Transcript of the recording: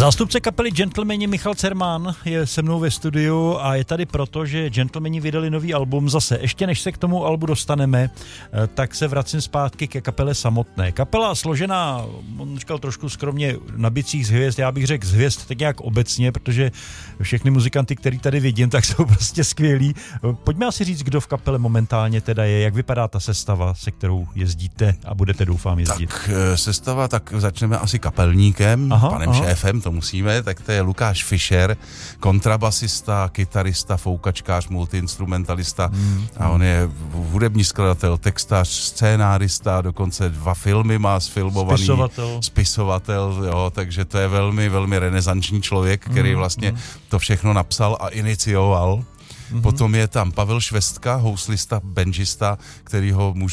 Zástupce kapely Gentlemani Michal Cerman je se mnou ve studiu a je tady proto, že Gentlemani vydali nový album. Zase, ještě než se k tomu albu dostaneme, tak se vracím zpátky ke kapele samotné. Kapela složená, on říkal trošku skromně, na bicích z hvězd, já bych řekl z hvězd tak nějak obecně, protože všechny muzikanty, který tady vidím, tak jsou prostě skvělí. Pojďme asi říct, kdo v kapele momentálně teda je, jak vypadá ta sestava, se kterou jezdíte a budete, doufám, jezdit. Tak sestava, tak začneme asi kapelníkem, panem šéfem, to musíme, tak to je Lukáš Fischer, kontrabasista, kytarista, foukačkář, multiinstrumentalista a on je hudební skladatel, textař, scénárista, dokonce 2 filmy má sfilmovaný. Spisovatel, jo, takže to je velmi, velmi renesanční člověk, který vlastně to všechno napsal a inicioval. Potom je tam Pavel Švestka, houslista, banžista, který ho